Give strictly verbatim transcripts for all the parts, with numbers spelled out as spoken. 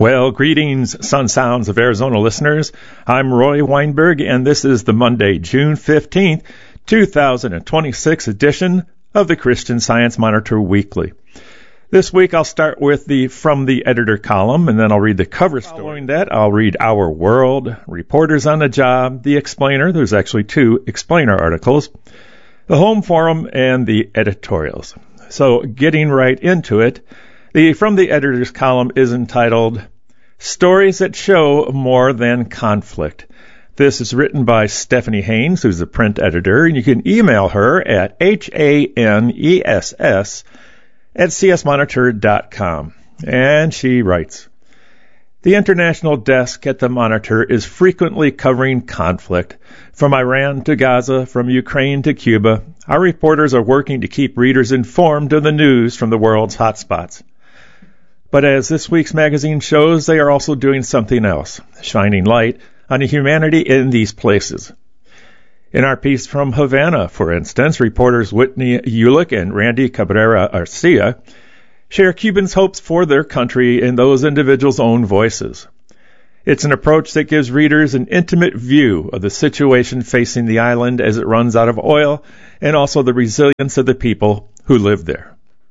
Well, greetings, Sun Sounds of Arizona listeners. I'm Roy Weinberg, and this is the Monday, June fifteenth, two thousand twenty-six edition of the Christian Science Monitor Weekly. This week, I'll start with the From the Editor column, and then I'll read the cover story. Following that, I'll read Our World, Reporters on the Job, The Explainer. There's actually two Explainer articles, the Home Forum, and the editorials. So, getting right into it, the From the Editor's column is entitled Stories That Show More Than Conflict. This is written by Stephanie Haynes, who's a print editor, and you can email her at H A N E S S at C S monitor dot com. And she writes, the international desk at the Monitor is frequently covering conflict. From Iran to Gaza, from Ukraine to Cuba, our reporters are working to keep readers informed of the news from the world's hotspots. But as this week's magazine shows, they are also doing something else, shining light on the humanity in these places. In our piece from Havana, for instance, reporters Whitney Ulick and Randy Cabrera Arcia share Cubans' hopes for their country in those individuals' own voices. It's an approach that gives readers an intimate view of the situation facing the island as it runs out of oil, and also the resilience of the people who live there.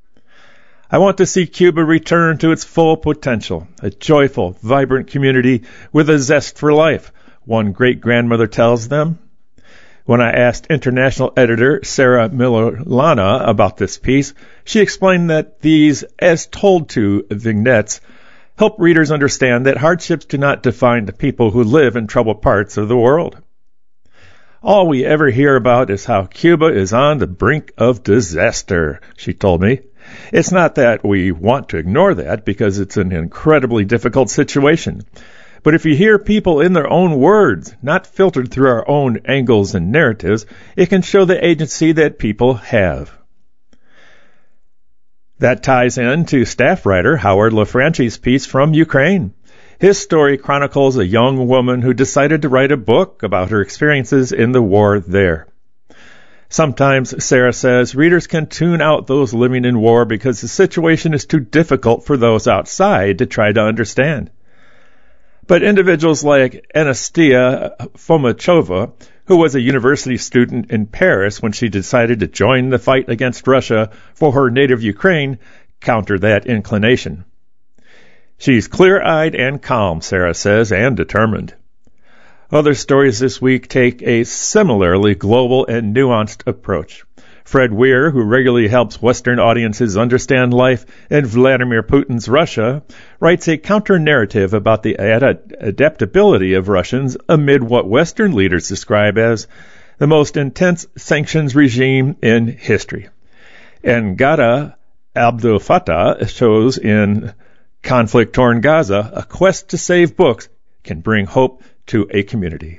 I want to see Cuba return to its full potential, a joyful, vibrant community with a zest for life, one great-grandmother tells them. When I asked international editor Sarah Miller-Lana about this piece, she explained that these as-told-to vignettes help readers understand that hardships do not define the people who live in troubled parts of the world. All we ever hear about is how Cuba is on the brink of disaster, she told me. It's not that we want to ignore that, because it's an incredibly difficult situation. But if you hear people in their own words, not filtered through our own angles and narratives, it can show the agency that people have. That ties in to staff writer Howard LaFranchi's piece from Ukraine. His story chronicles a young woman who decided to write a book about her experiences in the war there. Sometimes, Sarah says, readers can tune out those living in war because the situation is too difficult for those outside to try to understand. But individuals like Anastia Fomachova, who was a university student in Paris when she decided to join the fight against Russia for her native Ukraine, counter that inclination. She's clear-eyed and calm, Sarah says, and determined. Other stories this week take a similarly global and nuanced approach. Fred Weir, who regularly helps Western audiences understand life in Vladimir Putin's Russia, writes a counter-narrative about the ad- adaptability of Russians amid what Western leaders describe as the most intense sanctions regime in history. And Ghada Abdel Fattah shows in Conflict-Torn Gaza, a quest to save books can bring hope to a community.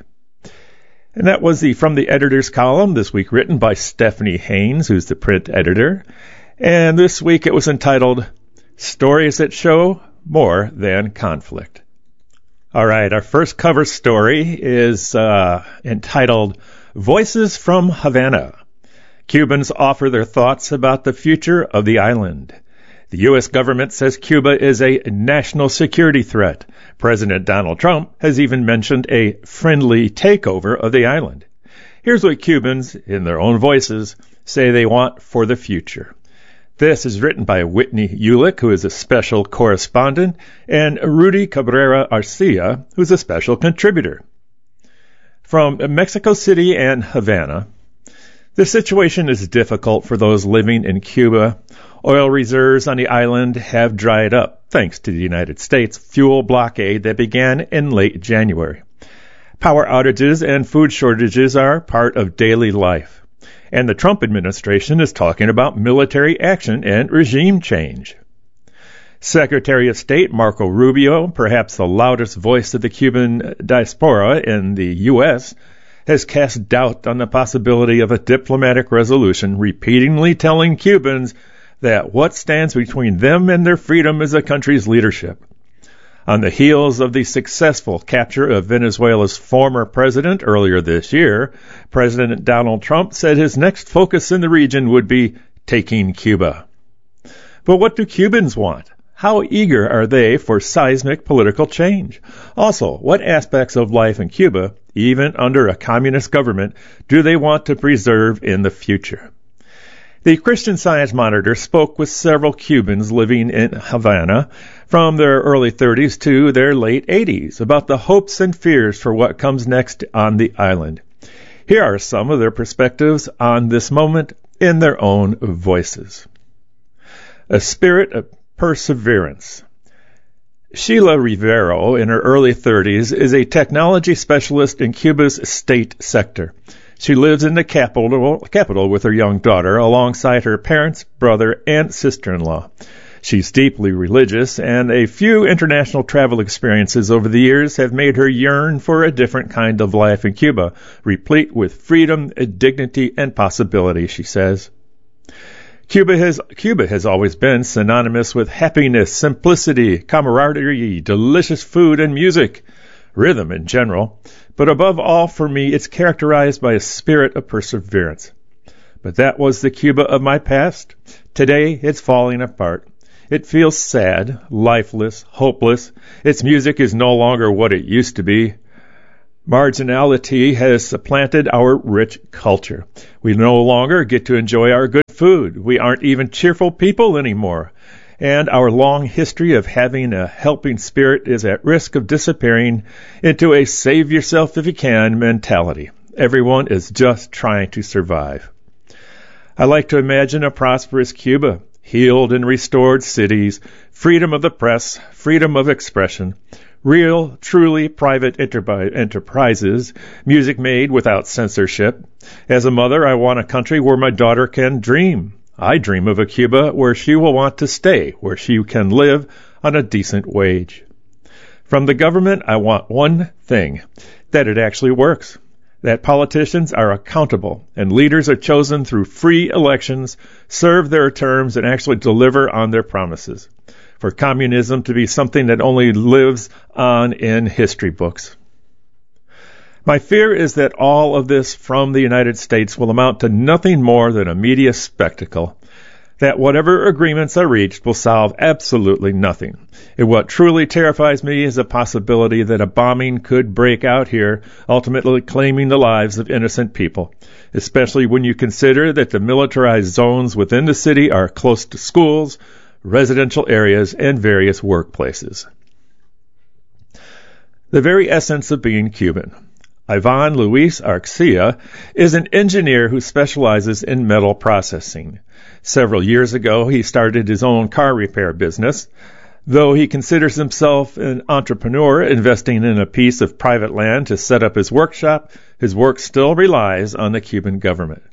And that was the From the Editor's column, this week written by Stephanie Haynes, who's the print editor. And this week it was entitled, Stories That Show More Than Conflict. All right, our first cover story is uh, entitled, Voices from Havana. Cubans offer their thoughts about the future of the island. The U S government says Cuba is a national security threat. President Donald Trump has even mentioned a friendly takeover of the island. Here's what Cubans, in their own voices, say they want for the future. This is written by Whitney Ulick, who is a special correspondent, and Rudy Cabrera Arcia, who's a special contributor. From Mexico City and Havana, the situation is difficult for those living in Cuba. Oil reserves on the island have dried up, thanks to the United States fuel blockade that began in late January. Power outages and food shortages are part of daily life, and the Trump administration is talking about military action and regime change. Secretary of State Marco Rubio, perhaps the loudest voice of the Cuban diaspora in the U S, has cast doubt on the possibility of a diplomatic resolution, repeatedly telling Cubans that what stands between them and their freedom is the country's leadership. On the heels of the successful capture of Venezuela's former president earlier this year, President Donald Trump said his next focus in the region would be taking Cuba. But what do Cubans want? How eager are they for seismic political change? Also, what aspects of life in Cuba, even under a communist government, do they want to preserve in the future? The Christian Science Monitor spoke with several Cubans living in Havana from their early thirties to their late eighties about the hopes and fears for what comes next on the island. Here are some of their perspectives on this moment in their own voices. A spirit of perseverance. Sheila Rivero, in her early thirties, is a technology specialist in Cuba's state sector. She lives in the capital, capital with her young daughter, alongside her parents, brother, and sister-in-law. She's deeply religious, and a few international travel experiences over the years have made her yearn for a different kind of life in Cuba, replete with freedom, dignity, and possibility, she says. Cuba has, Cuba has always been synonymous with happiness, simplicity, camaraderie, delicious food, and music, rhythm in general. But above all, for me, it's characterized by a spirit of perseverance. But that was the Cuba of my past. Today, it's falling apart. It feels sad, lifeless, hopeless. Its music is no longer what it used to be. Marginality has supplanted our rich culture. We no longer get to enjoy our good food. We aren't even cheerful people anymore. And our long history of having a helping spirit is at risk of disappearing into a save yourself if you can mentality. Everyone is just trying to survive. I like to imagine a prosperous Cuba, healed and restored cities, freedom of the press, freedom of expression, real, truly private enterprises, music made without censorship. As a mother, I want a country where my daughter can dream. I dream of a Cuba where she will want to stay, where she can live on a decent wage. From the government, I want one thing, that it actually works, that politicians are accountable and leaders are chosen through free elections, serve their terms, and actually deliver on their promises. For communism to be something that only lives on in history books. My fear is that all of this from the United States will amount to nothing more than a media spectacle, that whatever agreements are reached will solve absolutely nothing. And what truly terrifies me is the possibility that a bombing could break out here, ultimately claiming the lives of innocent people, especially when you consider that the militarized zones within the city are close to schools, residential areas, and various workplaces. The very essence of being Cuban. Ivan Luis Arcia is an engineer who specializes in metal processing. Several years ago, he started his own car repair business. Though he considers himself an entrepreneur investing in a piece of private land to set up his workshop, his work still relies on the Cuban government.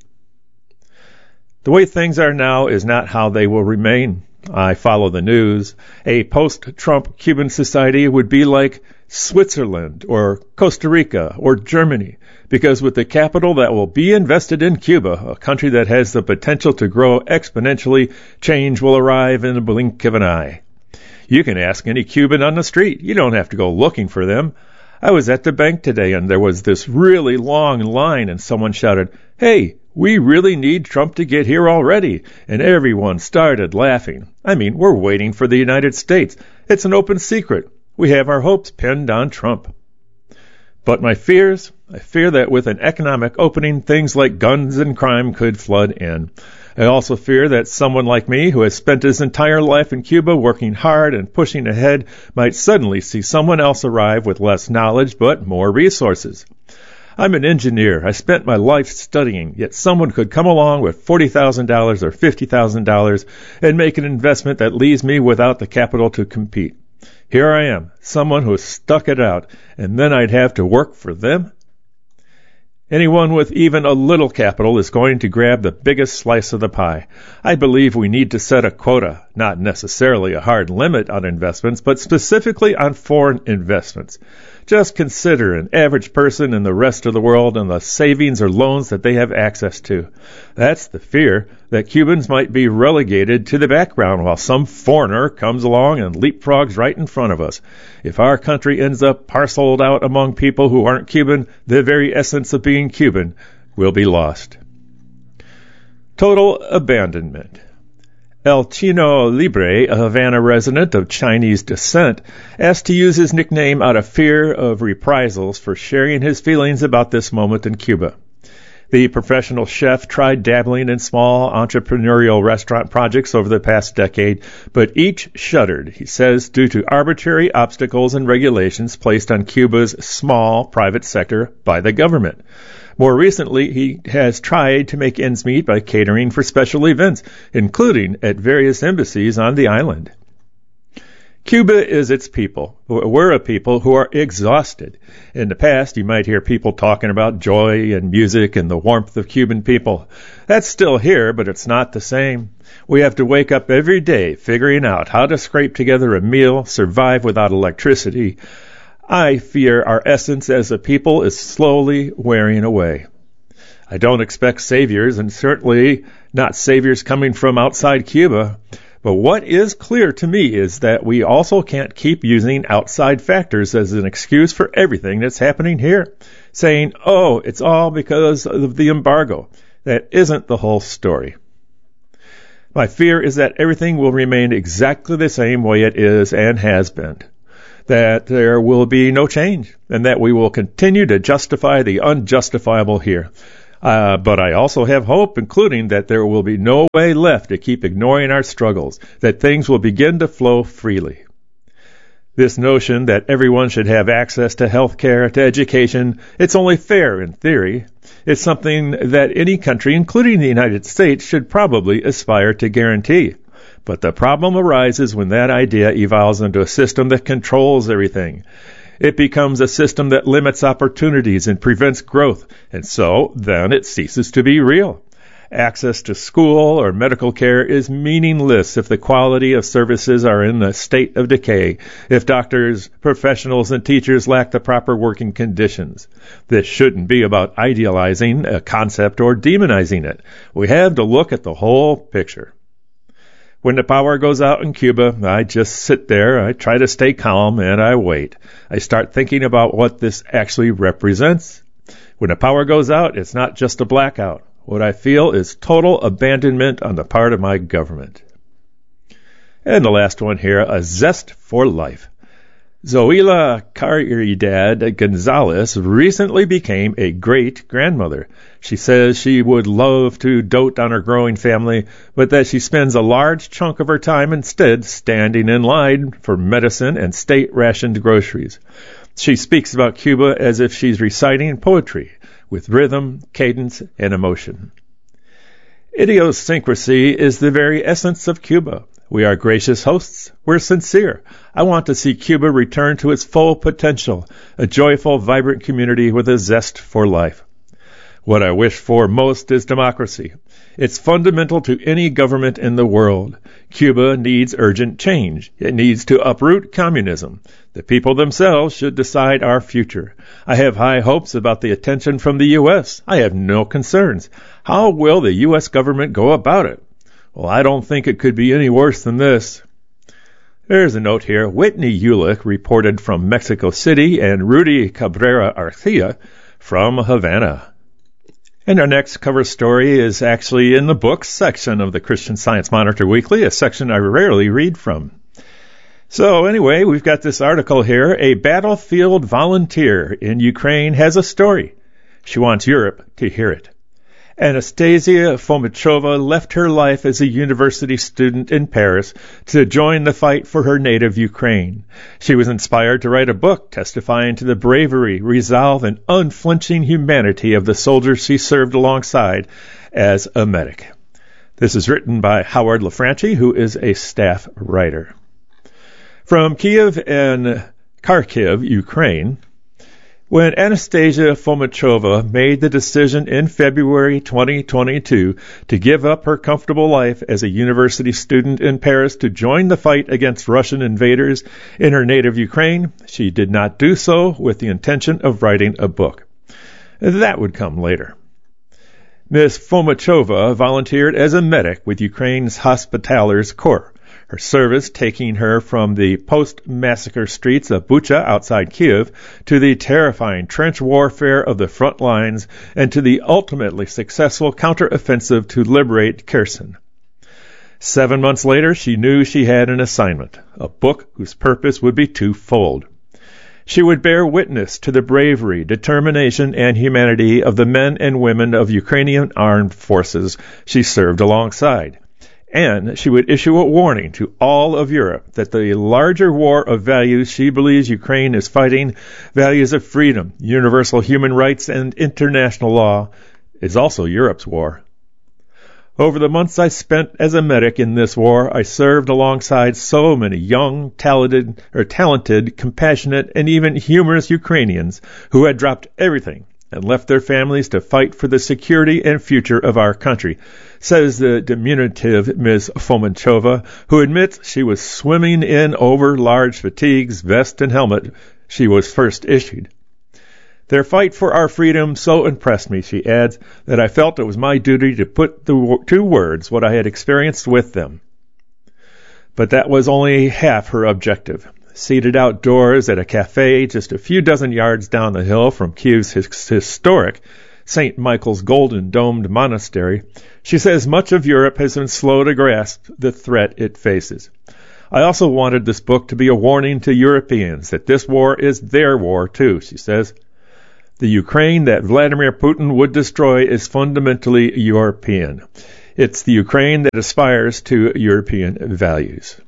The way things are now is not how they will remain. I follow the news. A post-Trump Cuban society would be like Switzerland or Costa Rica or Germany, because with the capital that will be invested in Cuba, a country that has the potential to grow exponentially, change will arrive in a blink of an eye. You can ask any Cuban on the street. You don't have to go looking for them. I was at the bank today and there was this really long line and someone shouted, "Hey, we really need Trump to get here already," and everyone started laughing. I mean, we're waiting for the United States. It's an open secret. We have our hopes pinned on Trump. But my fears, I fear that with an economic opening, things like guns and crime could flood in. I also fear that someone like me, who has spent his entire life in Cuba working hard and pushing ahead, might suddenly see someone else arrive with less knowledge but more resources. I'm an engineer. I spent my life studying, yet someone could come along with forty thousand dollars or fifty thousand dollars and make an investment that leaves me without the capital to compete. Here I am, someone who stuck it out, and then I'd have to work for them? Anyone with even a little capital is going to grab the biggest slice of the pie. I believe we need to set a quota, not necessarily a hard limit on investments, but specifically on foreign investments. Just consider an average person in the rest of the world and the savings or loans that they have access to. That's the fear, that Cubans might be relegated to the background while some foreigner comes along and leapfrogs right in front of us. If our country ends up parceled out among people who aren't Cuban, the very essence of being Cuban will be lost. Total abandonment. El Chino Libre, a Havana resident of Chinese descent, asked to use his nickname out of fear of reprisals for sharing his feelings about this moment in Cuba. The professional chef tried dabbling in small entrepreneurial restaurant projects over the past decade, but each shuttered, he says, due to arbitrary obstacles and regulations placed on Cuba's small private sector by the government. More recently, he has tried to make ends meet by catering for special events, including at various embassies on the island. Cuba is its people. We're a people who are exhausted. In the past, you might hear people talking about joy and music and the warmth of Cuban people. That's still here, but it's not the same. We have to wake up every day figuring out how to scrape together a meal, survive without electricity. I fear our essence as a people is slowly wearing away. I don't expect saviors, and certainly not saviors coming from outside Cuba. But what is clear to me is that we also can't keep using outside factors as an excuse for everything that's happening here, saying, oh, it's all because of the embargo. That isn't the whole story. My fear is that everything will remain exactly the same way it is and has been, that there will be no change, and that we will continue to justify the unjustifiable here. Uh, but I also have hope, including that there will be no way left to keep ignoring our struggles, that things will begin to flow freely. This notion that everyone should have access to health care, to education, it's only fair in theory. It's something that any country, including the United States, should probably aspire to guarantee. But the problem arises when that idea evolves into a system that controls everything. It becomes a system that limits opportunities and prevents growth, and so then it ceases to be real. Access to school or medical care is meaningless if the quality of services are in a state of decay, if doctors, professionals, and teachers lack the proper working conditions. This shouldn't be about idealizing a concept or demonizing it. We have to look at the whole picture. When the power goes out in Cuba, I just sit there, I try to stay calm, and I wait. I start thinking about what this actually represents. When the power goes out, it's not just a blackout. What I feel is total abandonment on the part of my government. And the last one here, a zest for life. Zoila Caridad Gonzalez recently became a great-grandmother. She says she would love to dote on her growing family, but that she spends a large chunk of her time instead standing in line for medicine and state-rationed groceries. She speaks about Cuba as if she's reciting poetry, with rhythm, cadence, and emotion. Idiosyncrasy is the very essence of Cuba. We are gracious hosts. We're sincere. I want to see Cuba return to its full potential, a joyful, vibrant community with a zest for life. What I wish for most is democracy. It's fundamental to any government in the world. Cuba needs urgent change. It needs to uproot communism. The people themselves should decide our future. I have high hopes about the attention from the U S. I have no concerns. How will the U S government go about it? Well, I don't think it could be any worse than this. There's a note here. Whitney Ulick reported from Mexico City and Rudy Cabrera Arcia from Havana. And our next cover story is actually in the books section of the Christian Science Monitor Weekly, a section I rarely read from. So anyway, we've got this article here. A battlefield volunteer in Ukraine has a story. She wants Europe to hear it. Anastasia Fomichova left her life as a university student in Paris to join the fight for her native Ukraine. She was inspired to write a book testifying to the bravery, resolve, and unflinching humanity of the soldiers she served alongside as a medic. This is written by Howard LaFranchi, who is a staff writer. From Kiev and Kharkiv, Ukraine, when Anastasia Fomichova made the decision in February twenty twenty-two to give up her comfortable life as a university student in Paris to join the fight against Russian invaders in her native Ukraine, she did not do so with the intention of writing a book. That would come later. Miss Fomichova volunteered as a medic with Ukraine's Hospitallers Corps, her service taking her from the post-massacre streets of Bucha outside Kiev to the terrifying trench warfare of the front lines and to the ultimately successful counter-offensive to liberate Kherson. Seven months later, she knew she had an assignment, a book whose purpose would be twofold. She would bear witness to the bravery, determination, and humanity of the men and women of Ukrainian armed forces she served alongside. And she would issue a warning to all of Europe that the larger war of values she believes Ukraine is fighting, values of freedom, universal human rights, and international law, is also Europe's war. Over the months I spent as a medic in this war, I served alongside so many young, talented, or talented, compassionate, and even humorous Ukrainians who had dropped everything and left their families to fight for the security and future of our country, says the diminutive Miz Fomenchova, who admits she was swimming in over large fatigues, vest, and helmet she was first issued. Their fight for our freedom so impressed me, she adds, that I felt it was my duty to put to words what I had experienced with them. But that was only half her objective. Seated outdoors at a cafe just a few dozen yards down the hill from Kiev's historic Saint Michael's Golden Domed Monastery, she says much of Europe has been slow to grasp the threat it faces. I also wanted this book to be a warning to Europeans that this war is their war too, she says. The Ukraine that Vladimir Putin would destroy is fundamentally European. It's the Ukraine that aspires to European values.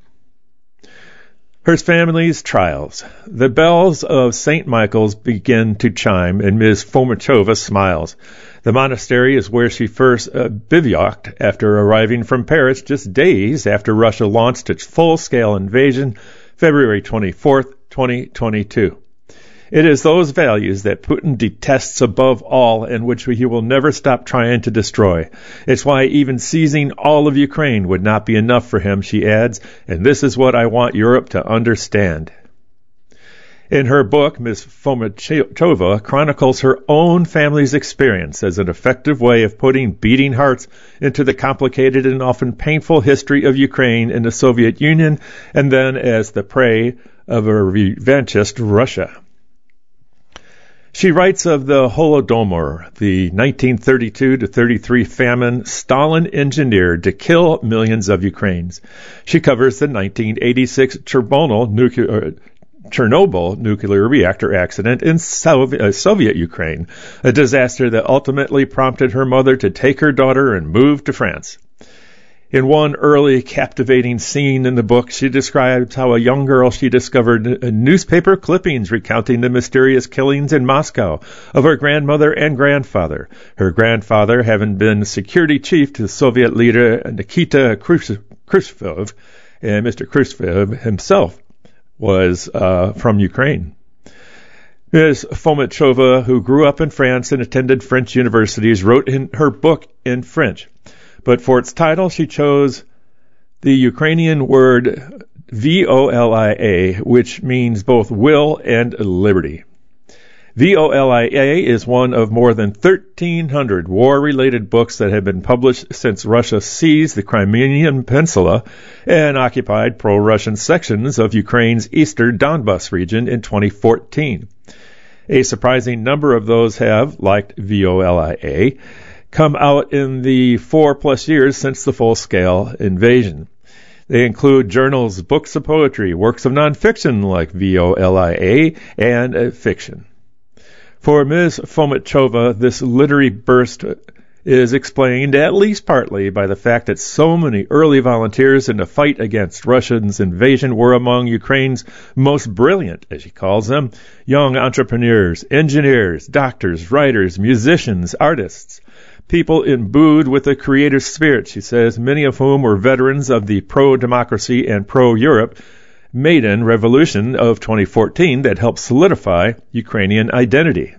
Her family's trials. The bells of Saint Michael's begin to chime, and Miz Fomenchova smiles. The monastery is where she first uh, bivouacked after arriving from Paris just days after Russia launched its full-scale invasion, February twenty-fourth, twenty twenty-two. It is those values that Putin detests above all and which he will never stop trying to destroy. It's why even seizing all of Ukraine would not be enough for him, she adds, and this is what I want Europe to understand. In her book, Miz Fomenchova chronicles her own family's experience as an effective way of putting beating hearts into the complicated and often painful history of Ukraine in the Soviet Union and then as the prey of a revanchist Russia. She writes of the Holodomor, the nineteen thirty-two to thirty-three famine Stalin engineered to kill millions of Ukrainians. She covers the nineteen eighty-six Chernobyl nuclear, Chernobyl nuclear reactor accident in Soviet, uh, Soviet Ukraine, a disaster that ultimately prompted her mother to take her daughter and move to France. In one early captivating scene in the book, she describes how a young girl she discovered newspaper clippings recounting the mysterious killings in Moscow of her grandmother and grandfather, her grandfather having been security chief to Soviet leader Nikita Khrushchev, and Mister Khrushchev himself was uh, from Ukraine. Miz Fomenchova, who grew up in France and attended French universities, wrote in her book in French. But for its title, she chose the Ukrainian word V O L I A, which means both will and liberty. V O L I A is one of more than thirteen hundred war-related books that have been published since Russia seized the Crimean Peninsula and occupied pro-Russian sections of Ukraine's eastern Donbas region in twenty fourteen. A surprising number of those have, like V O L I A, come out in the four-plus years since the full-scale invasion. They include journals, books of poetry, works of nonfiction like V O L I A, and uh, fiction. For Miz Fomenchova, this literary burst is explained, at least partly, by the fact that so many early volunteers in the fight against Russia's invasion were among Ukraine's most brilliant, as she calls them, young entrepreneurs, engineers, doctors, writers, musicians, artists. People imbued with a creative spirit, she says, many of whom were veterans of the pro-democracy and pro-Europe Maidan Revolution of twenty fourteen that helped solidify Ukrainian identity.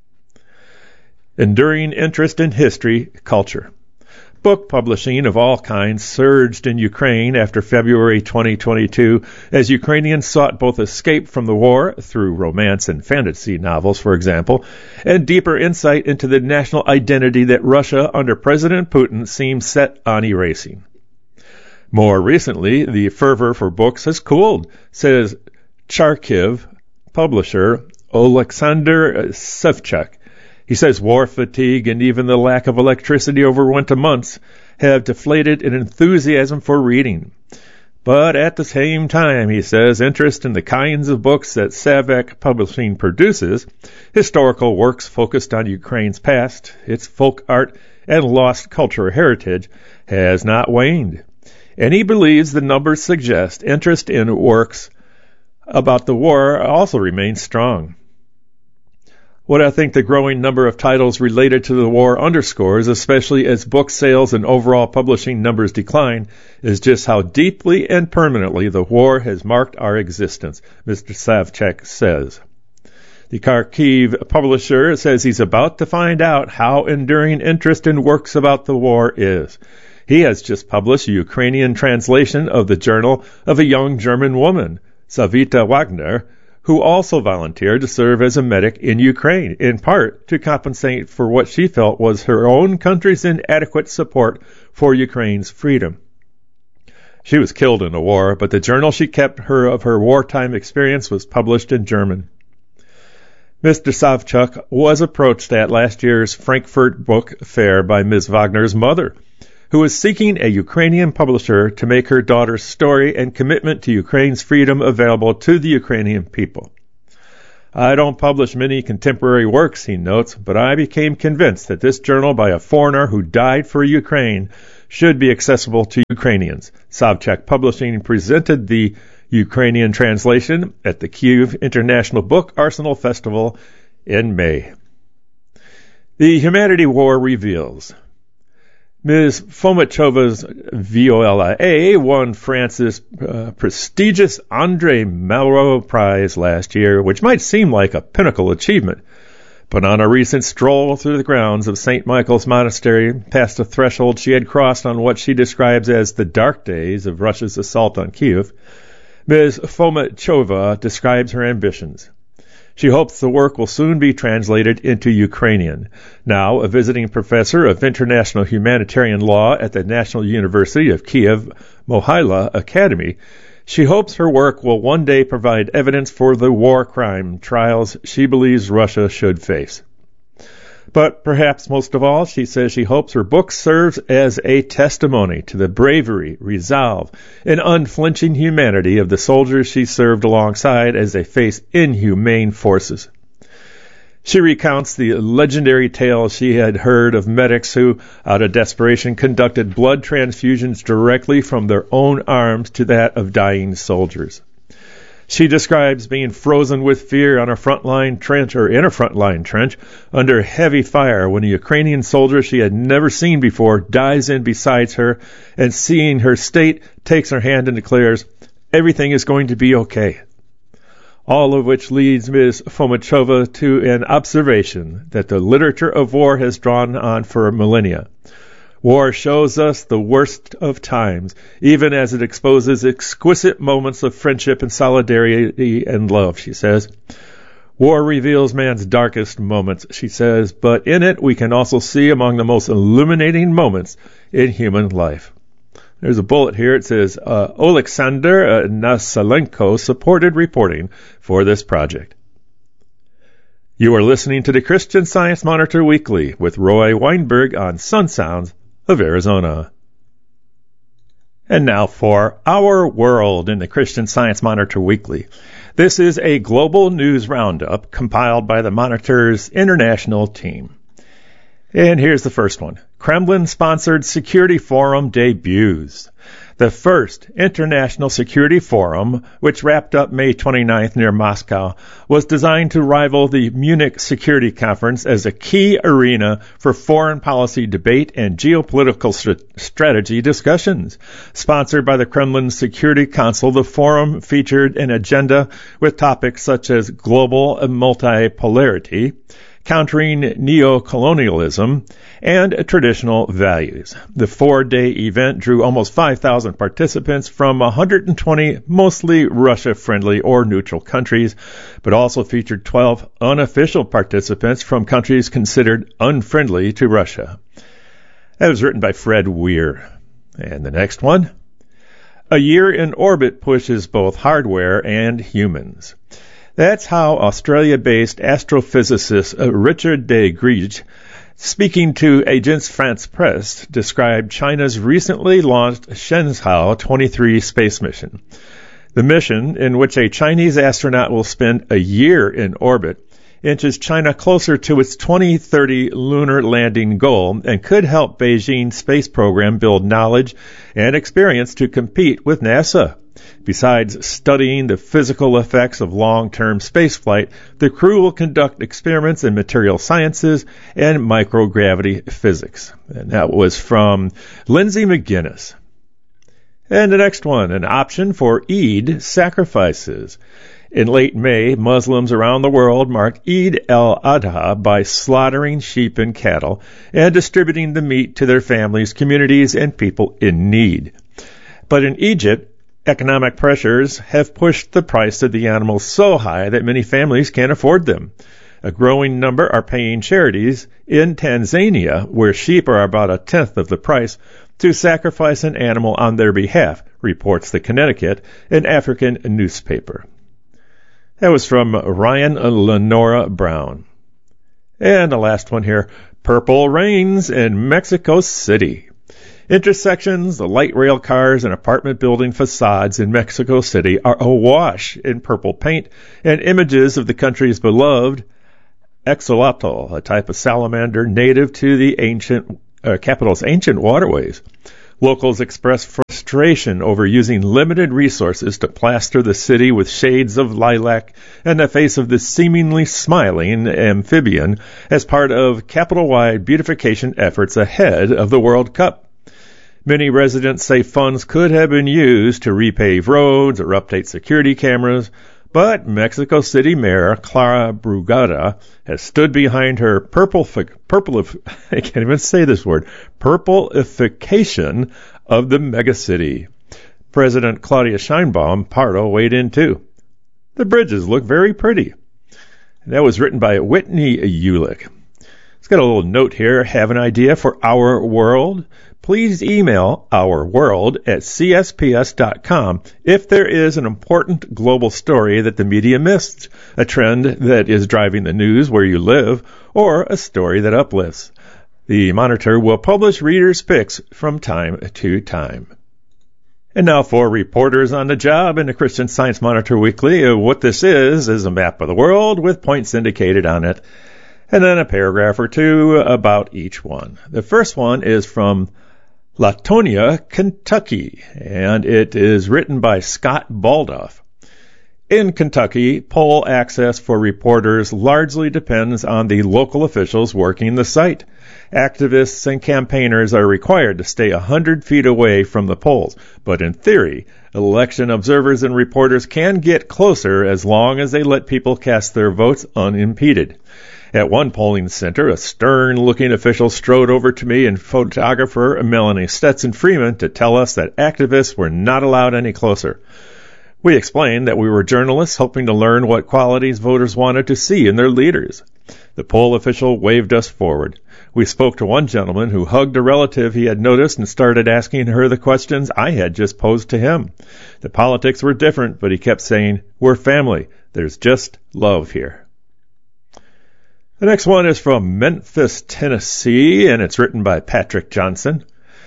Enduring interest in history, culture. Book publishing of all kinds surged in Ukraine after February twenty twenty-two as Ukrainians sought both escape from the war through romance and fantasy novels, for example, and deeper insight into the national identity that Russia under President Putin seems set on erasing. More recently, the fervor for books has cooled, says Charkiv publisher Oleksandr Sevchuk. He says war fatigue and even the lack of electricity over winter months have deflated in enthusiasm for reading. But at the same time, he says, interest in the kinds of books that Savak Publishing produces, historical works focused on Ukraine's past, its folk art, and lost cultural heritage, has not waned. And he believes the numbers suggest interest in works about the war also remains strong. What I think the growing number of titles related to the war underscores, especially as book sales and overall publishing numbers decline, is just how deeply and permanently the war has marked our existence, Mister Savchuk says. The Kharkiv publisher says he's about to find out how enduring interest in works about the war is. He has just published a Ukrainian translation of the journal of a young German woman, Savita Wagner, who also volunteered to serve as a medic in Ukraine, in part to compensate for what she felt was her own country's inadequate support for Ukraine's freedom. She was killed in the war, but the journal she kept her of her wartime experience was published in German. Mister Savchuk was approached at last year's Frankfurt Book Fair by Miz Wagner's mother, who was seeking a Ukrainian publisher to make her daughter's story and commitment to Ukraine's freedom available to the Ukrainian people. I don't publish many contemporary works, he notes, but I became convinced that this journal by a foreigner who died for Ukraine should be accessible to Ukrainians. Savchuk Publishing presented the Ukrainian translation at the Kyiv International Book Arsenal Festival in May. The Humanity War reveals. Miz Fomichova's Viola A won France's uh, prestigious André Malraux Prize last year, which might seem like a pinnacle achievement. But on a recent stroll through the grounds of Saint Michael's Monastery, past a threshold she had crossed on what she describes as the dark days of Russia's assault on Kyiv, Miz Fomichova describes her ambitions. She hopes the work will soon be translated into Ukrainian. Now a visiting professor of international humanitarian law at the National University of Kyiv Mohyla Academy, she hopes her work will one day provide evidence for the war crime trials she believes Russia should face. But perhaps most of all, she says she hopes her book serves as a testimony to the bravery, resolve, and unflinching humanity of the soldiers she served alongside as they faced inhumane forces. She recounts the legendary tale she had heard of medics who, out of desperation, conducted blood transfusions directly from their own arms to that of dying soldiers. She describes being frozen with fear on a frontline trench or in a frontline trench under heavy fire when a Ukrainian soldier she had never seen before dives in beside her, and seeing her state takes her hand and declares, "Everything is going to be okay." All of which leads Miz Fomichova to an observation that the literature of war has drawn on for millennia. War shows us the worst of times, even as it exposes exquisite moments of friendship and solidarity and love, she says. War reveals man's darkest moments, she says, but in it we can also see among the most illuminating moments in human life. There's a bullet here. It says, uh, Oleksandr uh, Nasalenko supported reporting for this project. You are listening to the Christian Science Monitor Weekly with Roy Weinberg on Sun Sounds of Arizona. And now for Our World in the Christian Science Monitor Weekly. This is a global news roundup compiled by the Monitor's international team. And here's the first one. Kremlin-sponsored Security Forum debuts. The first International Security Forum, which wrapped up May twenty-ninth near Moscow, was designed to rival the Munich Security Conference as a key arena for foreign policy debate and geopolitical st- strategy discussions. Sponsored by the Kremlin Security Council, the forum featured an agenda with topics such as global multipolarity, countering neo-colonialism, and traditional values. The four-day event drew almost five thousand participants from one hundred twenty mostly Russia-friendly or neutral countries, but also featured twelve unofficial participants from countries considered unfriendly to Russia. That was written by Fred Weir. And the next one. A year in orbit pushes both hardware and humans. That's how Australia-based astrophysicist Richard de Grigg speaking to Agence France-Presse, described China's recently launched Shenzhou twenty-three space mission. The mission, in which a Chinese astronaut will spend a year in orbit, inches China closer to its twenty thirty lunar landing goal and could help Beijing's space program build knowledge and experience to compete with NASA. Besides studying the physical effects of long-term spaceflight, the crew will conduct experiments in material sciences and microgravity physics. And that was from Lindsay McGuinness. And the next one, an option for Eid sacrifices. In late May, Muslims around the world marked Eid al-Adha by slaughtering sheep and cattle and distributing the meat to their families, communities, and people in need. But in Egypt, economic pressures have pushed the price of the animals so high that many families can't afford them. A growing number are paying charities in Tanzania, where sheep are about a tenth of the price, to sacrifice an animal on their behalf, reports the Connecticut, an African newspaper. That was from Ryan Lenora Brown. And the last one here, purple rains in Mexico City. Intersections, the light rail cars, and apartment building facades in Mexico City are awash in purple paint and images of the country's beloved axolotl, a type of salamander native to the ancient uh, capital's ancient waterways. Locals express frustration over using limited resources to plaster the city with shades of lilac in the face of this seemingly smiling amphibian as part of capital-wide beautification efforts ahead of the World Cup. Many residents say funds could have been used to repave roads or update security cameras, but Mexico City Mayor Clara Brugada has stood behind her purple, purple, I can't even say this word, purpleification of the megacity. President Claudia Sheinbaum Pardo weighed in too. The bridges look very pretty. And that was written by Whitney Ulick. It's got a little note here. Have an idea for Our World? Please email ourworld at c s p s dot com if there is an important global story that the media missed, a trend that is driving the news where you live, or a story that uplifts. The Monitor will publish readers' picks from time to time. And now for reporters on the job in the Christian Science Monitor Weekly. What this is, is a map of the world with points indicated on it, and then a paragraph or two about each one. The first one is from Latonia, Kentucky, and it is written by Scott Baldoff. In Kentucky, poll access for reporters largely depends on the local officials working the site. Activists and campaigners are required to stay one hundred feet away from the polls, but in theory, election observers and reporters can get closer as long as they let people cast their votes unimpeded. At one polling center, a stern-looking official strode over to me and photographer Melanie Stetson Freeman to tell us that activists were not allowed any closer. We explained that we were journalists hoping to learn what qualities voters wanted to see in their leaders. The poll official waved us forward. We spoke to one gentleman who hugged a relative he had noticed and started asking her the questions I had just posed to him. The politics were different, but he kept saying, "We're family. There's just love here." The next one is from Memphis, Tennessee, and it's written by Patrick Johnson.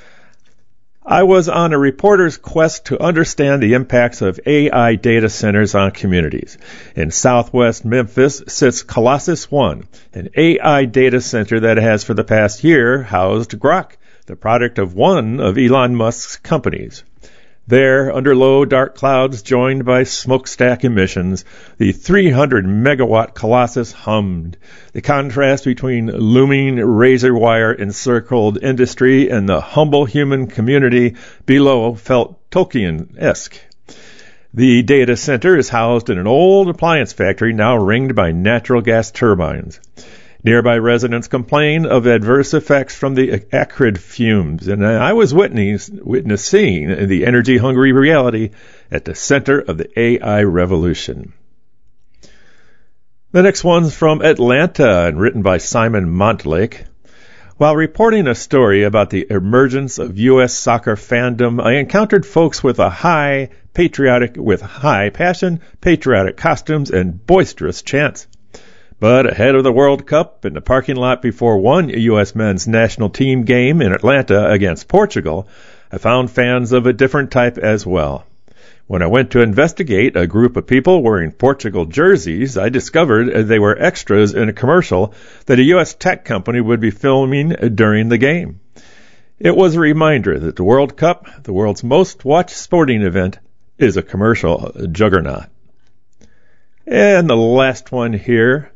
I was on a reporter's quest to understand the impacts of A I data centers on communities. In southwest Memphis sits Colossus One, an A I data center that has for the past year housed Grok, the product of one of Elon Musk's companies. There, under low, dark clouds joined by smokestack emissions, the three hundred megawatt Colossus hummed. The contrast between looming razor wire encircled industry and the humble human community below felt Tolkien-esque. The data center is housed in an old appliance factory now ringed by natural gas turbines. Nearby residents complain of adverse effects from the acrid fumes, and I was witnessing the energy-hungry reality at the center of the A I revolution. The next one's from Atlanta and written by Simon Montlake. While reporting a story about the emergence of U S soccer fandom, I encountered folks with a high patriotic, with high passion, patriotic costumes, and boisterous chants. But ahead of the World Cup, in the parking lot before one U S men's national team game in Atlanta against Portugal, I found fans of a different type as well. When I went to investigate a group of people wearing Portugal jerseys, I discovered they were extras in a commercial that a U S tech company would be filming during the game. It was a reminder that the World Cup, the world's most watched sporting event, is a commercial juggernaut. And the last one here,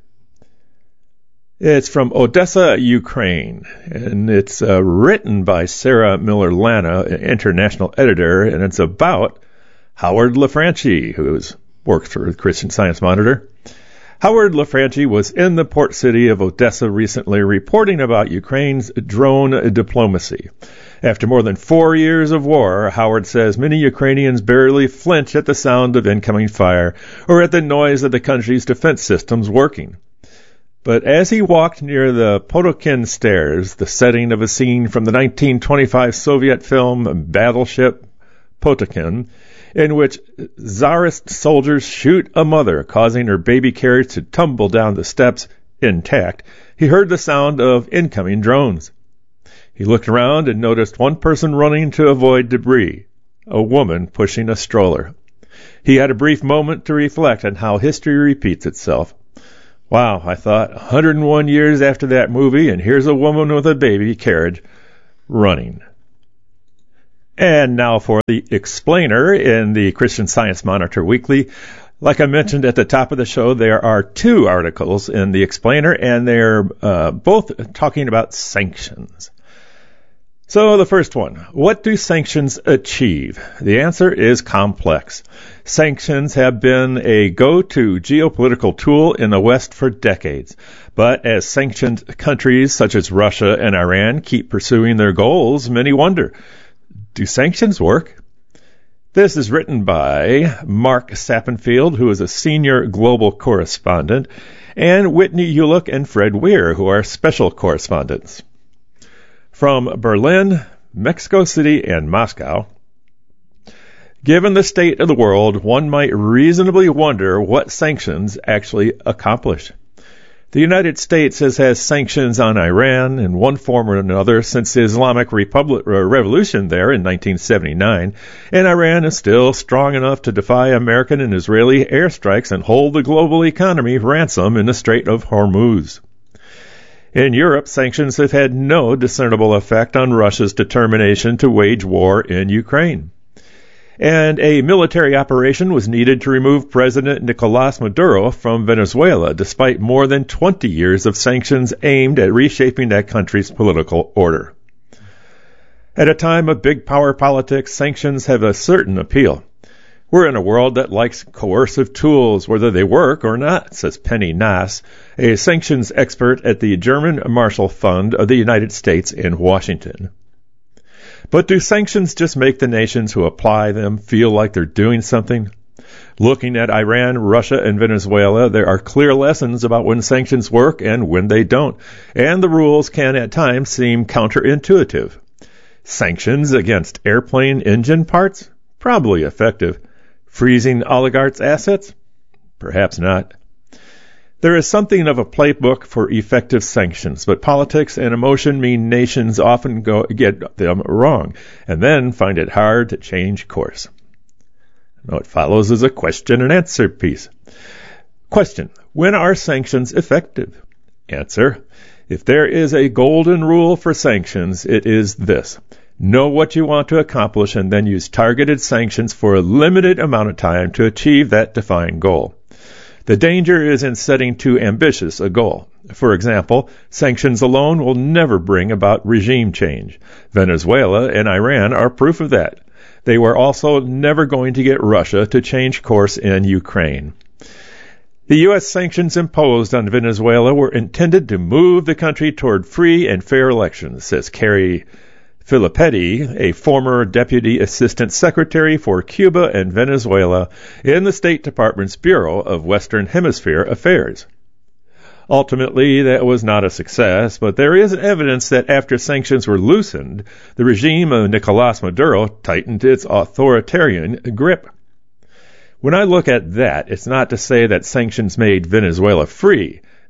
it's from Odessa, Ukraine, and it's uh, written by Sarah Miller-Lana, an international editor, and it's about Howard LaFranchi, who works for the Christian Science Monitor. Howard LaFranchi was in the port city of Odessa recently reporting about Ukraine's drone diplomacy. After more than four years of war, Howard says many Ukrainians barely flinch at the sound of incoming fire or at the noise of the country's defense systems working. But as he walked near the Potokin Stairs, the setting of a scene from the nineteen twenty-five Soviet film Battleship Potokin, in which Tsarist soldiers shoot a mother, causing her baby carriage to tumble down the steps intact, he heard the sound of incoming drones. He looked around and noticed one person running to avoid debris, a woman pushing a stroller. He had a brief moment to reflect on how history repeats itself. Wow, I thought, one hundred one years after that movie, and here's a woman with a baby carriage running. And now for the explainer in the Christian Science Monitor Weekly. Like I mentioned at the top of the show, there are two articles in the explainer, and they're uh, both talking about sanctions. So the first one, what do sanctions achieve? The answer is complex. Sanctions have been a go-to geopolitical tool in the West for decades. But as sanctioned countries such as Russia and Iran keep pursuing their goals, many wonder, do sanctions work? This is written by Mark Sappenfield, who is a senior global correspondent, and Whitney Ulick and Fred Weir, who are special correspondents. From Berlin, Mexico City, and Moscow, given the state of the world, one might reasonably wonder what sanctions actually accomplish. The United States has had sanctions on Iran in one form or another since the Islamic Republic, uh, Revolution there in nineteen seventy-nine, and Iran is still strong enough to defy American and Israeli airstrikes and hold the global economy ransom in the Strait of Hormuz. In Europe, sanctions have had no discernible effect on Russia's determination to wage war in Ukraine. And a military operation was needed to remove President Nicolás Maduro from Venezuela, despite more than twenty years of sanctions aimed at reshaping that country's political order. At a time of big power politics, sanctions have a certain appeal. We're in a world that likes coercive tools, whether they work or not, says Penny Nass, a sanctions expert at the German Marshall Fund of the United States in Washington. But do sanctions just make the nations who apply them feel like they're doing something? Looking at Iran, Russia, and Venezuela, there are clear lessons about when sanctions work and when they don't, and the rules can at times seem counterintuitive. Sanctions against airplane engine parts? Probably effective. Freezing oligarchs' assets? Perhaps not. There is something of a playbook for effective sanctions, but politics and emotion mean nations often go, get them wrong, and then find it hard to change course. Now what follows is a question and answer piece. Question: when are sanctions effective? Answer: if there is a golden rule for sanctions, it is this. Know what you want to accomplish and then use targeted sanctions for a limited amount of time to achieve that defined goal. The danger is in setting too ambitious a goal. For example, sanctions alone will never bring about regime change. Venezuela and Iran are proof of that. They were also never going to get Russia to change course in Ukraine. The U S sanctions imposed on Venezuela were intended to move the country toward free and fair elections, says Carrie Filippetti, a former Deputy Assistant Secretary for Cuba and Venezuela in the State Department's Bureau of Western Hemisphere Affairs. Ultimately, that was not a success, but there is evidence that after sanctions were loosened, the regime of Nicolás Maduro tightened its authoritarian grip. When I look at that, it's not to say that sanctions made Venezuela free.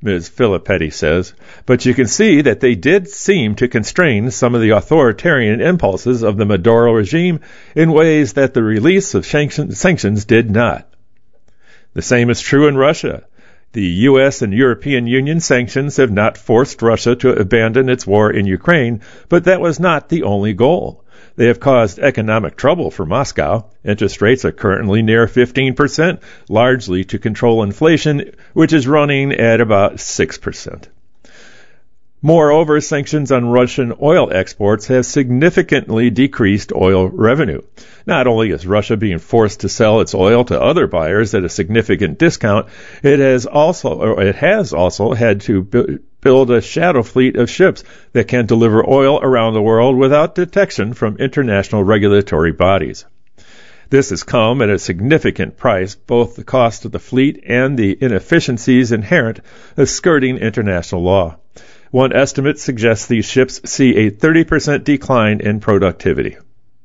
Miz Filippetti says, but you can see that they did seem to constrain some of the authoritarian impulses of the Maduro regime in ways that the release of sanctions did not. The same is true in Russia. The U S and European Union sanctions have not forced Russia to abandon its war in Ukraine, but that was not the only goal. They have caused economic trouble for Moscow. Interest rates are currently near fifteen percent, largely to control inflation, which is running at about six percent. Moreover, sanctions on Russian oil exports have significantly decreased oil revenue. Not only is Russia being forced to sell its oil to other buyers at a significant discount, it has also, or it has also had to bu- build a shadow fleet of ships that can deliver oil around the world without detection from international regulatory bodies. This has come at a significant price, both the cost of the fleet and the inefficiencies inherent of skirting international law. One estimate suggests these ships see a thirty percent decline in productivity.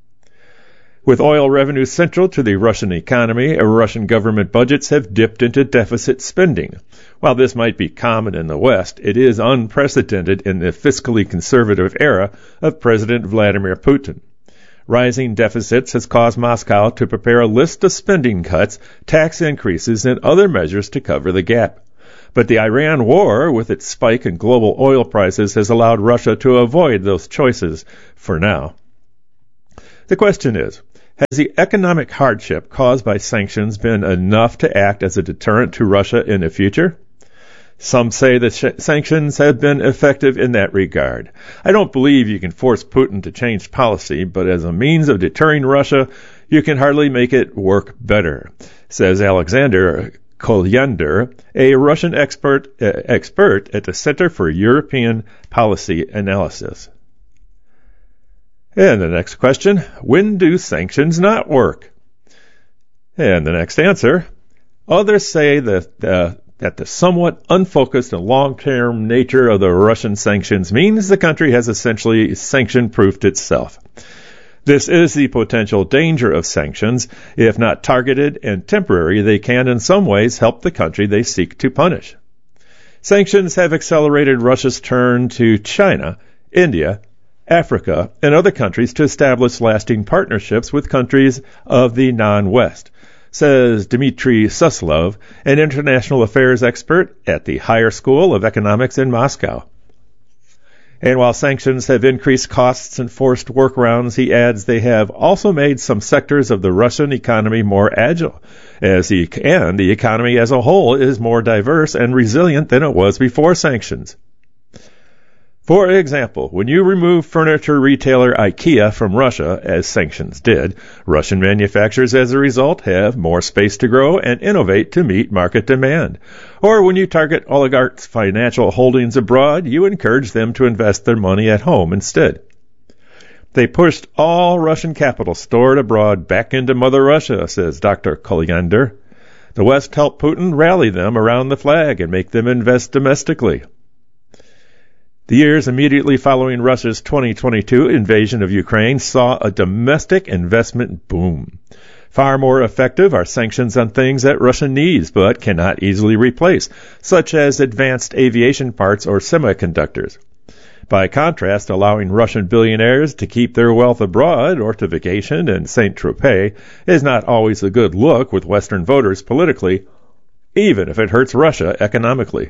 With oil revenue central to the Russian economy, Russian government budgets have dipped into deficit spending. While this might be common in the West, it is unprecedented in the fiscally conservative era of President Vladimir Putin. Rising deficits has caused Moscow to prepare a list of spending cuts, tax increases, and other measures to cover the gap. But the Iran war, with its spike in global oil prices, has allowed Russia to avoid those choices for now. The question is, has the economic hardship caused by sanctions been enough to act as a deterrent to Russia in the future? Some say that sh- sanctions have been effective in that regard. I don't believe you can force Putin to change policy, but as a means of deterring Russia, you can hardly make it work better, says Alexander Kolyander, a Russian expert uh, expert at the Center for European Policy Analysis. And the next question, when do sanctions not work? And the next answer, others say that, uh, that the somewhat unfocused and long-term nature of the Russian sanctions means the country has essentially sanction-proofed itself. This is the potential danger of sanctions. If not targeted and temporary, they can in some ways help the country they seek to punish. Sanctions have accelerated Russia's turn to China, India, Africa, and other countries to establish lasting partnerships with countries of the non-West, says Dmitry Suslov, an international affairs expert at the Higher School of Economics in Moscow. And while sanctions have increased costs and forced workarounds, he adds they have also made some sectors of the Russian economy more agile, as the, and the economy as a whole is more diverse and resilient than it was before sanctions. For example, when you remove furniture retailer IKEA from Russia, as sanctions did, Russian manufacturers as a result have more space to grow and innovate to meet market demand. Or when you target oligarchs' financial holdings abroad, you encourage them to invest their money at home instead. They pushed all Russian capital stored abroad back into Mother Russia, says Doctor Kolyander. The West helped Putin rally them around the flag and make them invest domestically. The years immediately following Russia's twenty twenty-two invasion of Ukraine saw a domestic investment boom. Far more effective are sanctions on things that Russia needs but cannot easily replace, such as advanced aviation parts or semiconductors. By contrast, allowing Russian billionaires to keep their wealth abroad or to vacation in Saint Tropez is not always a good look with Western voters politically, even if it hurts Russia economically.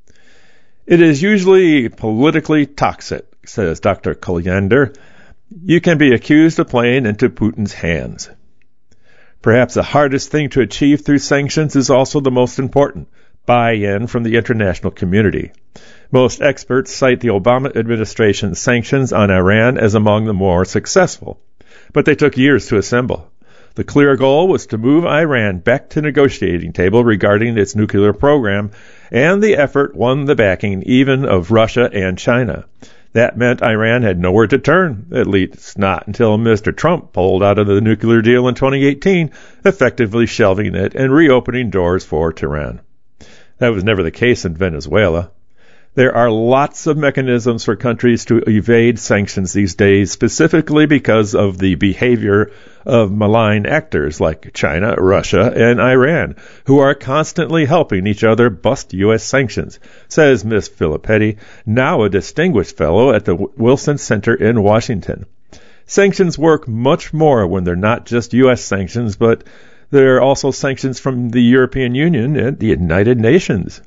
It is usually politically toxic, says Doctor Kolyander. You can be accused of playing into Putin's hands. Perhaps the hardest thing to achieve through sanctions is also the most important, buy-in from the international community. Most experts cite the Obama administration's sanctions on Iran as among the more successful, but they took years to assemble. The clear goal was to move Iran back to the negotiating table regarding its nuclear program, and the effort won the backing even of Russia and China. That meant Iran had nowhere to turn, at least not until Mister Trump pulled out of the nuclear deal in twenty eighteen, effectively shelving it and reopening doors for Tehran. That was never the case in Venezuela. There are lots of mechanisms for countries to evade sanctions these days, specifically because of the behavior of malign actors like China, Russia, and Iran, who are constantly helping each other bust U S sanctions, says Miz Filippetti, now a distinguished fellow at the Wilson Center in Washington. Sanctions work much more when they're not just U S sanctions, but there are also sanctions from the European Union and the United Nations.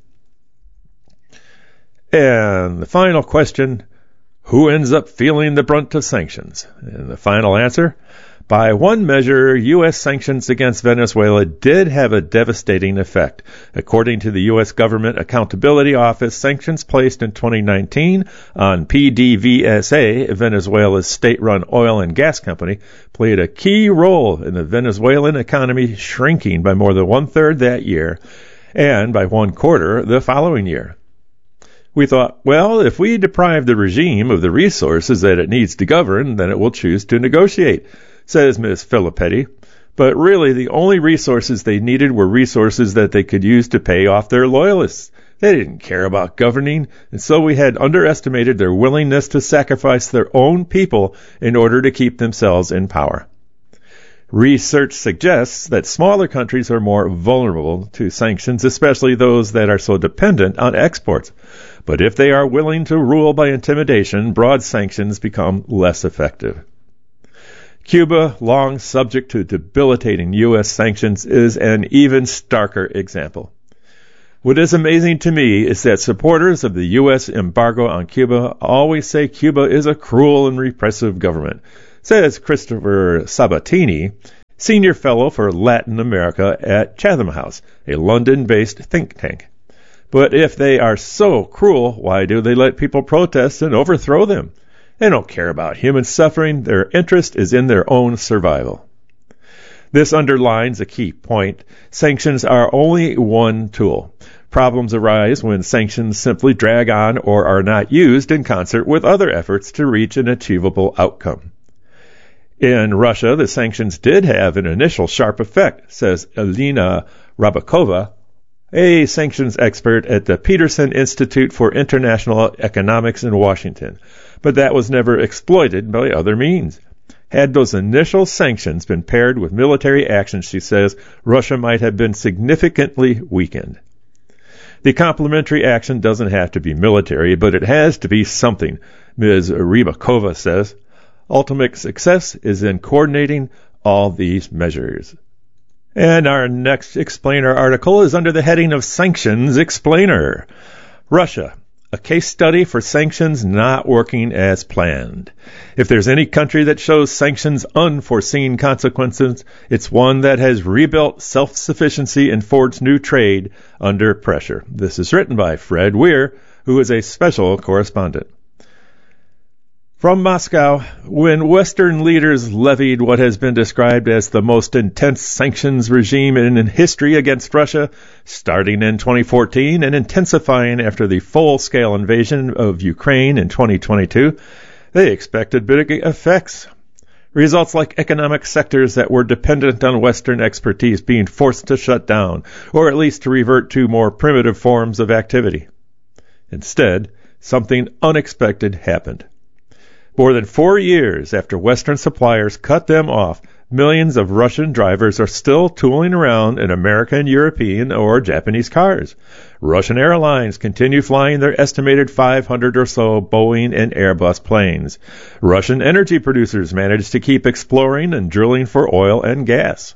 And the final question, who ends up feeling the brunt of sanctions? And the final answer, by one measure, U S sanctions against Venezuela did have a devastating effect. According to the U S Government Accountability Office, sanctions placed in twenty nineteen on P D V S A, Venezuela's state-run oil and gas company, played a key role in the Venezuelan economy shrinking by more than one-third that year and by one quarter the following year. We thought, well, if we deprive the regime of the resources that it needs to govern, then it will choose to negotiate, says Miz Filippetti. But really, the only resources they needed were resources that they could use to pay off their loyalists. They didn't care about governing, and so we had underestimated their willingness to sacrifice their own people in order to keep themselves in power. Research suggests that smaller countries are more vulnerable to sanctions, especially those that are so dependent on exports. But if they are willing to rule by intimidation, broad sanctions become less effective. Cuba, long subject to debilitating U S sanctions, is an even starker example. What is amazing to me is that supporters of the U S embargo on Cuba always say Cuba is a cruel and repressive government, says Christopher Sabatini, Senior Fellow for Latin America at Chatham House, a London-based think tank. But if they are so cruel, why do they let people protest and overthrow them? They don't care about human suffering. Their interest is in their own survival. This underlines a key point. Sanctions are only one tool. Problems arise when sanctions simply drag on or are not used in concert with other efforts to reach an achievable outcome. In Russia, the sanctions did have an initial sharp effect, says Elena Rabakova, a sanctions expert at the Peterson Institute for International Economics in Washington. But that was never exploited by other means. Had those initial sanctions been paired with military action, she says, Russia might have been significantly weakened. The complementary action doesn't have to be military, but it has to be something, Miz Rybakova says. Ultimate success is in coordinating all these measures. And our next explainer article is under the heading of Sanctions Explainer. Russia, a case study for sanctions not working as planned. If there's any country that shows sanctions unforeseen consequences, it's one that has rebuilt self-sufficiency and forged new trade under pressure. This is written by Fred Weir, who is a special correspondent. From Moscow, when Western leaders levied what has been described as the most intense sanctions regime in history against Russia, starting in twenty fourteen and intensifying after the full-scale invasion of Ukraine in twenty twenty-two, they expected big effects. Results like economic sectors that were dependent on Western expertise being forced to shut down, or at least to revert to more primitive forms of activity. Instead, something unexpected happened. More than four years after Western suppliers cut them off, millions of Russian drivers are still tooling around in American, European, or Japanese cars. Russian airlines continue flying their estimated five hundred or so Boeing and Airbus planes. Russian energy producers manage to keep exploring and drilling for oil and gas.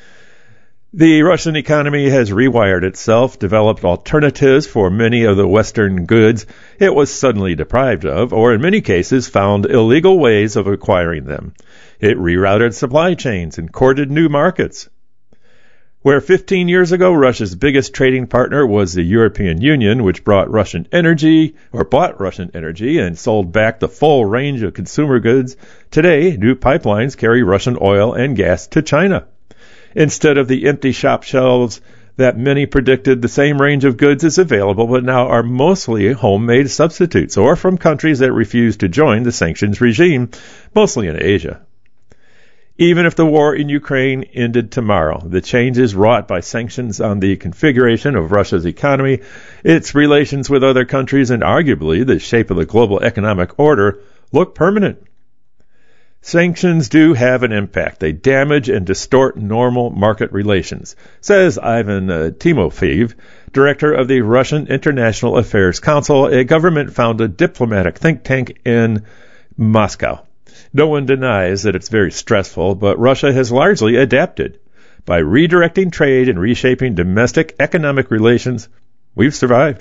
The Russian economy has rewired itself, developed alternatives for many of the Western goods it was suddenly deprived of, or in many cases found illegal ways of acquiring them. It rerouted supply chains and courted new markets. Where fifteen years ago Russia's biggest trading partner was the European Union, which brought Russian energy, or bought Russian energy, and sold back the full range of consumer goods, today new pipelines carry Russian oil and gas to China. Instead of the empty shop shelves that many predicted, the same range of goods is available, but now are mostly homemade substitutes, or from countries that refuse to join the sanctions regime, mostly in Asia. Even if the war in Ukraine ended tomorrow, the changes wrought by sanctions on the configuration of Russia's economy, its relations with other countries, and arguably the shape of the global economic order look permanent. Sanctions do have an impact. They damage and distort normal market relations, says Ivan uh, Timofeyev, director of the Russian International Affairs Council, a government-founded diplomatic think tank in Moscow. No one denies that it's very stressful, but Russia has largely adapted. By redirecting trade and reshaping domestic economic relations, we've survived.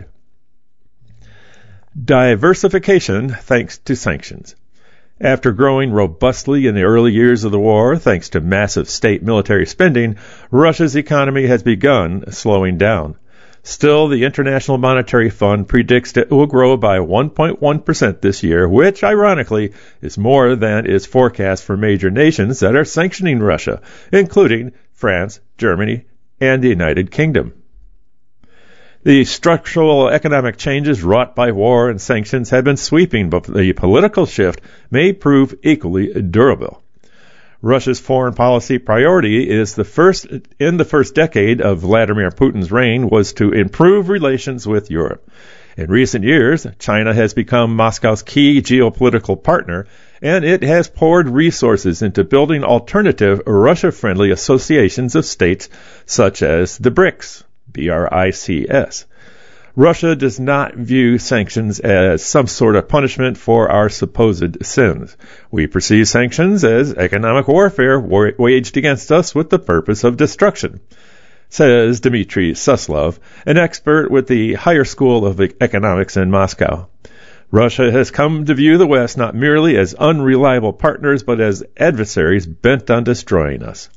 Diversification thanks to sanctions. After growing robustly in the early years of the war, thanks to massive state military spending, Russia's economy has begun slowing down. Still, the International Monetary Fund predicts that it will grow by one point one percent this year, which, ironically, is more than is forecast for major nations that are sanctioning Russia, including France, Germany, and the United Kingdom. The structural economic changes wrought by war and sanctions have been sweeping, but the political shift may prove equally durable. Russia's foreign policy priority is the first in the first decade of Vladimir Putin's reign was to improve relations with Europe. In recent years, China has become Moscow's key geopolitical partner, and it has poured resources into building alternative Russia-friendly associations of states such as the BRICS, B R I C S. Russia does not view sanctions as some sort of punishment for our supposed sins. We perceive sanctions as economic warfare wa- waged against us with the purpose of destruction, says Dmitry Suslov, an expert with the Higher School of Economics in Moscow. Russia has come to view the West not merely as unreliable partners, but as adversaries bent on destroying us.